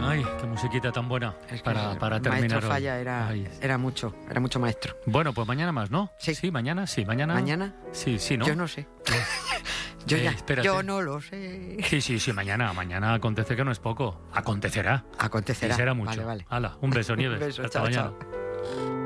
Ay, qué musiquita tan buena Es que para terminar Maestro hoy. Falla Ay. era mucho maestro. Bueno, pues mañana más, ¿no? Sí. Sí, mañana. ¿Mañana? Sí, ¿no? Yo no sé. Espérate. Yo no lo sé. Sí, mañana acontece, que no es poco. Acontecerá. Acontecerá. Y será mucho. Vale. Hala, un beso, Nieves. Un beso, Hasta chao, mañana. chao.